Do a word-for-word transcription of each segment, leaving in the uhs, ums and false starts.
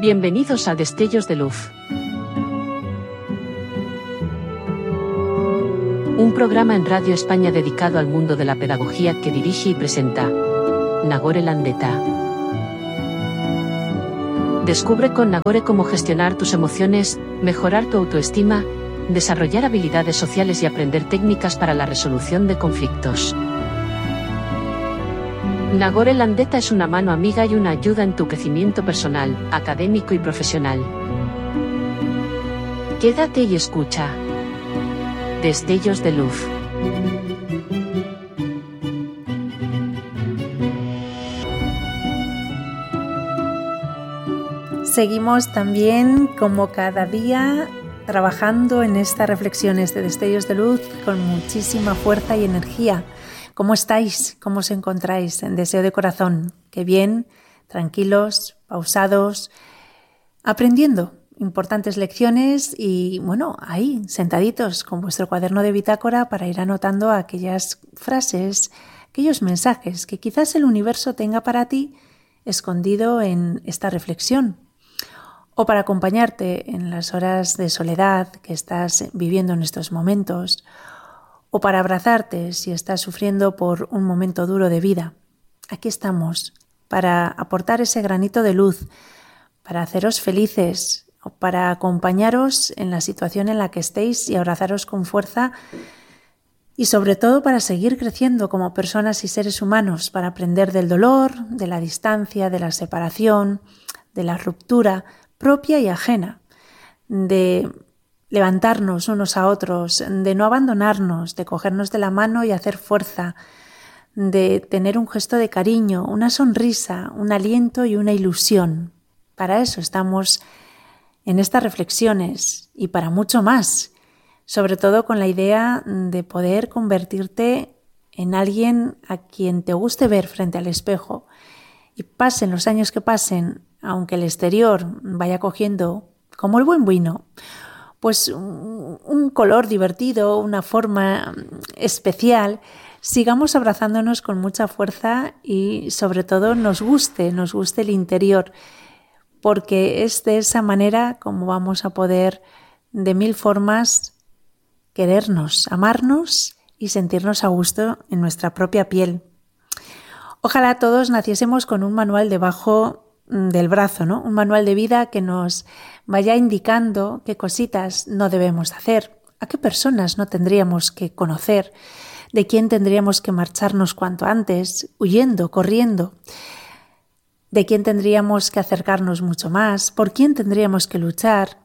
Bienvenidos a Destellos de Luz. Un programa en Radio España dedicado al mundo de la pedagogía que dirige y presenta Nagore Landeta. Descubre con Nagore cómo gestionar tus emociones, mejorar tu autoestima, desarrollar habilidades sociales y aprender técnicas para la resolución de conflictos. Nagore Landeta es una mano amiga y una ayuda en tu crecimiento personal, académico y profesional. Quédate y escucha. Destellos de Luz. Seguimos también, como cada día, trabajando en estas reflexiones de Destellos de Luz con muchísima fuerza y energía. ¿Cómo estáis? ¿Cómo os encontráis? En deseo de corazón. Qué bien, tranquilos, pausados, aprendiendo importantes lecciones y, bueno, ahí, sentaditos con vuestro cuaderno de bitácora para ir anotando aquellas frases, aquellos mensajes que quizás el universo tenga para ti escondido en esta reflexión. O para acompañarte en las horas de soledad que estás viviendo en estos momentos, o para abrazarte si estás sufriendo por un momento duro de vida. Aquí estamos para aportar ese granito de luz, para haceros felices o para acompañaros en la situación en la que estéis y abrazaros con fuerza y sobre todo para seguir creciendo como personas y seres humanos, para aprender del dolor, de la distancia, de la separación, de la ruptura propia y ajena, de levantarnos unos a otros, de no abandonarnos, de cogernos de la mano y hacer fuerza, de tener un gesto de cariño, una sonrisa, un aliento y una ilusión. Para eso estamos en estas reflexiones y para mucho más, sobre todo con la idea de poder convertirte en alguien a quien te guste ver frente al espejo y pasen los años que pasen, aunque el exterior vaya cogiendo, como el buen vino, pues un color divertido, una forma especial, sigamos abrazándonos con mucha fuerza y sobre todo nos guste, nos guste el interior, porque es de esa manera como vamos a poder de mil formas querernos, amarnos y sentirnos a gusto en nuestra propia piel. Ojalá todos naciésemos con un manual debajo del brazo, ¿no? Un manual de vida que nos vaya indicando qué cositas no debemos hacer, a qué personas no tendríamos que conocer, de quién tendríamos que marcharnos cuanto antes, huyendo, corriendo, de quién tendríamos que acercarnos mucho más, por quién tendríamos que luchar,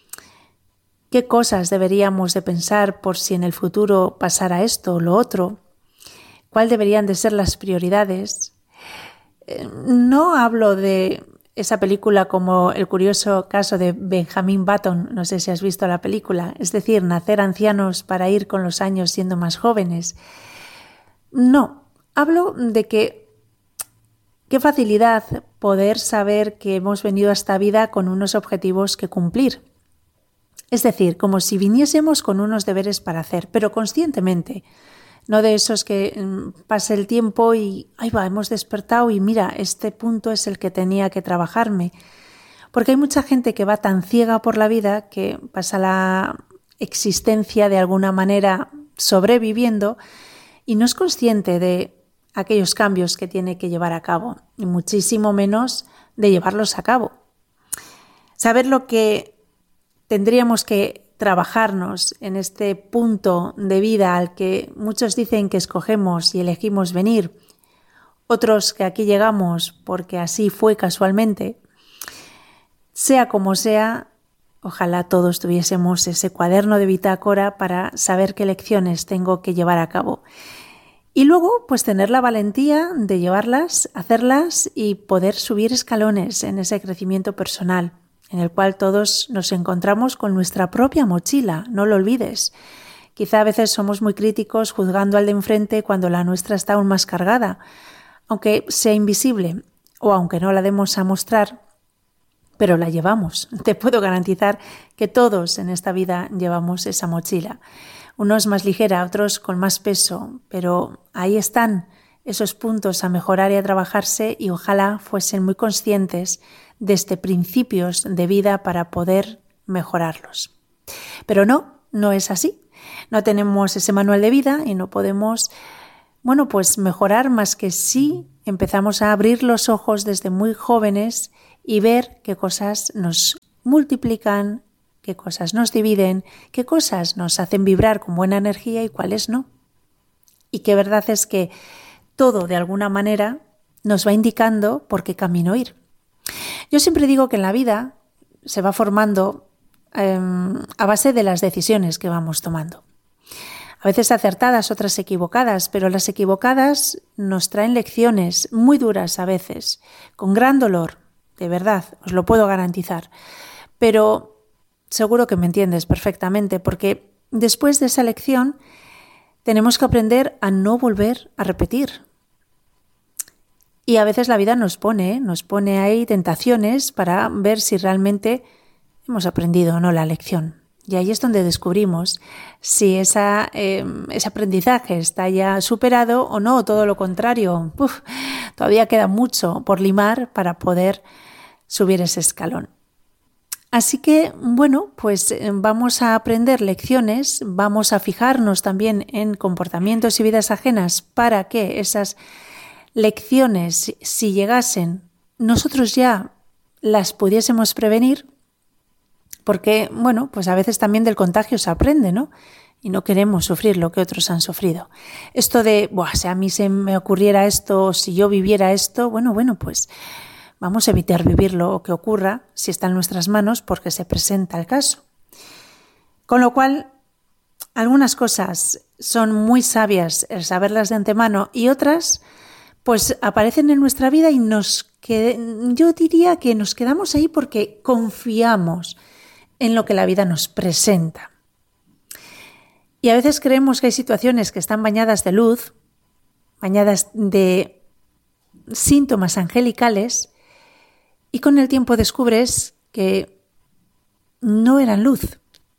qué cosas deberíamos de pensar por si en el futuro pasara esto o lo otro, cuál deberían de ser las prioridades. No hablo de esa película como el curioso caso de Benjamin Button, no sé si has visto la película, es decir, nacer ancianos para ir con los años siendo más jóvenes. No, hablo de que qué facilidad poder saber que hemos venido a esta vida con unos objetivos que cumplir. Es decir, como si viniésemos con unos deberes para hacer, pero conscientemente. No de esos que pase el tiempo y ahí va, hemos despertado y mira, este punto es el que tenía que trabajarme. Porque hay mucha gente que va tan ciega por la vida que pasa la existencia de alguna manera sobreviviendo y no es consciente de aquellos cambios que tiene que llevar a cabo, y muchísimo menos de llevarlos a cabo. Saber lo que tendríamos que trabajarnos en este punto de vida al que muchos dicen que escogemos y elegimos venir, otros que aquí llegamos porque así fue casualmente. Sea como sea, ojalá todos tuviésemos ese cuaderno de bitácora para saber qué lecciones tengo que llevar a cabo. Y luego, pues tener la valentía de llevarlas, hacerlas y poder subir escalones en ese crecimiento personal, en el cual todos nos encontramos con nuestra propia mochila, no lo olvides. Quizá a veces somos muy críticos juzgando al de enfrente cuando la nuestra está aún más cargada, aunque sea invisible o aunque no la demos a mostrar, pero la llevamos. Te puedo garantizar que todos en esta vida llevamos esa mochila. Unos más ligera, otros con más peso, pero ahí están esos puntos a mejorar y a trabajarse y ojalá fuesen muy conscientes de este principios de vida para poder mejorarlos. Pero no, no es así. No tenemos ese manual de vida y no podemos, bueno, pues mejorar más que si empezamos a abrir los ojos desde muy jóvenes y ver qué cosas nos multiplican, qué cosas nos dividen, qué cosas nos hacen vibrar con buena energía y cuáles no. Y que verdad es que todo de alguna manera nos va indicando por qué camino ir. Yo siempre digo que en la vida se va formando eh, a base de las decisiones que vamos tomando. A veces acertadas, otras equivocadas, pero las equivocadas nos traen lecciones muy duras a veces, con gran dolor, de verdad, os lo puedo garantizar. Pero seguro que me entiendes perfectamente, porque después de esa lección tenemos que aprender a no volver a repetir. Y a veces la vida nos pone, nos pone ahí tentaciones para ver si realmente hemos aprendido o no la lección. Y ahí es donde descubrimos si esa, eh, ese aprendizaje está ya superado o no, todo lo contrario. Uf, todavía queda mucho por limar para poder subir ese escalón. Así que, bueno, pues vamos a aprender lecciones, vamos a fijarnos también en comportamientos y vidas ajenas para que esas lecciones, si llegasen, nosotros ya las pudiésemos prevenir. Porque, bueno, pues a veces también del contagio se aprende, ¿no? Y no queremos sufrir lo que otros han sufrido. Esto de, buah, si a mí se me ocurriera esto, si yo viviera esto, bueno, bueno, pues vamos a evitar vivirlo o que ocurra si está en nuestras manos porque se presenta el caso. Con lo cual, algunas cosas son muy sabias el saberlas de antemano y otras, pues aparecen en nuestra vida y nos qued- yo diría que nos quedamos ahí porque confiamos en lo que la vida nos presenta. Y a veces creemos que hay situaciones que están bañadas de luz, bañadas de síntomas angelicales, y con el tiempo descubres que no eran luz.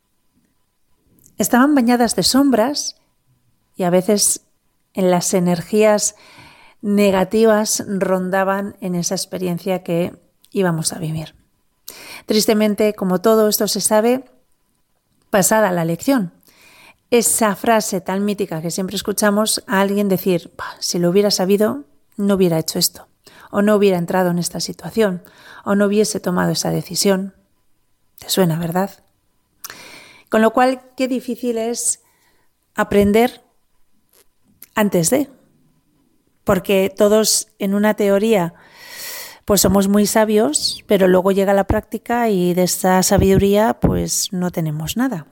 Estaban bañadas de sombras y a veces en las energías negativas rondaban en esa experiencia que íbamos a vivir. Tristemente, como todo esto se sabe, pasada la lección. Esa frase tan mítica que siempre escuchamos a alguien decir, si lo hubiera sabido, no hubiera hecho esto, o no hubiera entrado en esta situación, o no hubiese tomado esa decisión. ¿Te suena, verdad? Con lo cual, qué difícil es aprender antes de, porque todos en una teoría pues somos muy sabios, pero luego llega la práctica y de esta sabiduría pues no tenemos nada.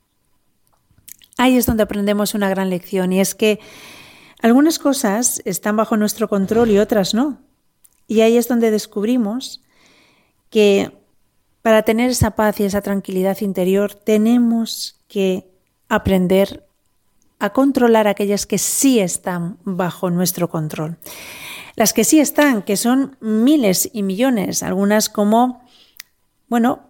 Ahí es donde aprendemos una gran lección y es que algunas cosas están bajo nuestro control y otras no. Y ahí es donde descubrimos que para tener esa paz y esa tranquilidad interior tenemos que aprender a controlar aquellas que sí están bajo nuestro control. Las que sí están, que son miles y millones, algunas como, bueno,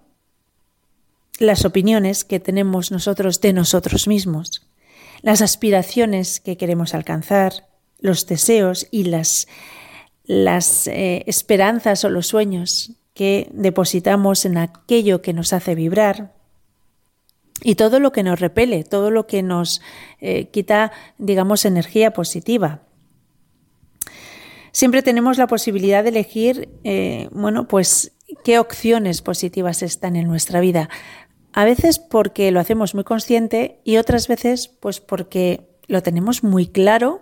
las opiniones que tenemos nosotros de nosotros mismos, las aspiraciones que queremos alcanzar, los deseos y las, las eh, esperanzas o los sueños que depositamos en aquello que nos hace vibrar y todo lo que nos repele, todo lo que nos eh, quita, digamos, energía positiva. Siempre tenemos la posibilidad de elegir, eh, bueno, pues qué opciones positivas están en nuestra vida. A veces porque lo hacemos muy consciente y otras veces pues porque lo tenemos muy claro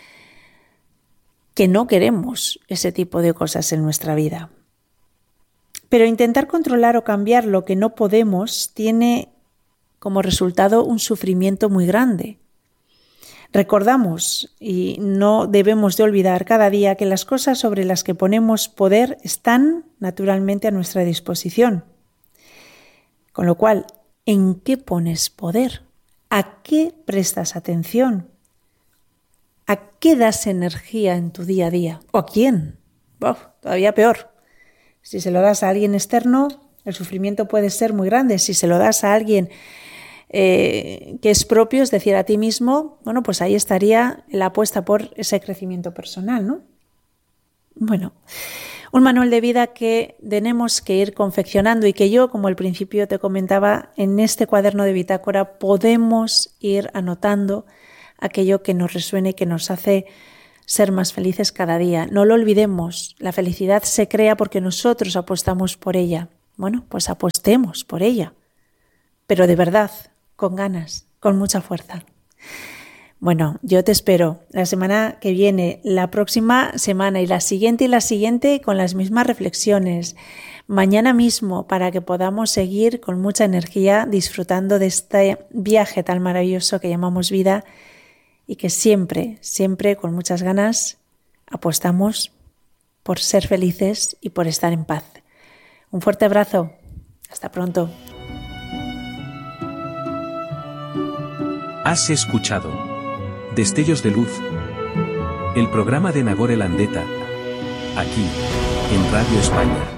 que no queremos ese tipo de cosas en nuestra vida. Pero intentar controlar o cambiar lo que no podemos tiene como resultado un sufrimiento muy grande. Recordamos y no debemos de olvidar cada día que las cosas sobre las que ponemos poder están naturalmente a nuestra disposición. Con lo cual, ¿en qué pones poder? ¿A qué prestas atención? ¿A qué das energía en tu día a día? ¿O a quién? Oh, todavía peor. Si se lo das a alguien externo, el sufrimiento puede ser muy grande. Si se lo das a alguien eh, que es propio, es decir, a ti mismo, bueno, pues ahí estaría la apuesta por ese crecimiento personal, ¿no? Bueno, un manual de vida que tenemos que ir confeccionando y que yo, como al principio te comentaba, en este cuaderno de bitácora podemos ir anotando aquello que nos resuene y que nos hace ser más felices cada día. No lo olvidemos, la felicidad se crea porque nosotros apostamos por ella. Bueno, pues apostemos por ella, pero de verdad, con ganas, con mucha fuerza. Bueno, yo te espero la semana que viene, la próxima semana y la siguiente y la siguiente con las mismas reflexiones. Mañana mismo para que podamos seguir con mucha energía disfrutando de este viaje tan maravilloso que llamamos vida y que siempre, siempre con muchas ganas apostamos por ser felices y por estar en paz. Un fuerte abrazo. Hasta pronto. Has escuchado Destellos de Luz, el programa de Nagore Landeta, aquí, en Radio España.